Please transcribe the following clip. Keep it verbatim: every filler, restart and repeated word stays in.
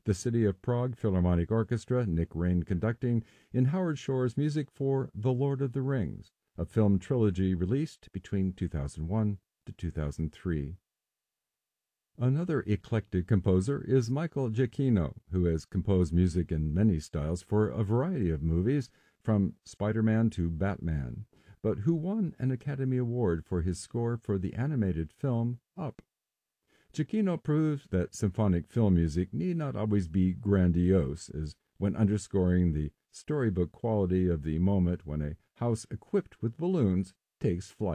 the City of Prague Philharmonic Orchestra, Nick Raine conducting, in Howard Shore's music for The Lord of the Rings, a film trilogy released between two thousand one to two thousand three. Another eclectic composer is Michael Giacchino, who has composed music in many styles for a variety of movies, from Spider-Man to Batman, but who won an Academy Award for his score for the animated film Up. Giacchino proves that symphonic film music need not always be grandiose, as when underscoring the storybook quality of the moment when a house equipped with balloons takes flight.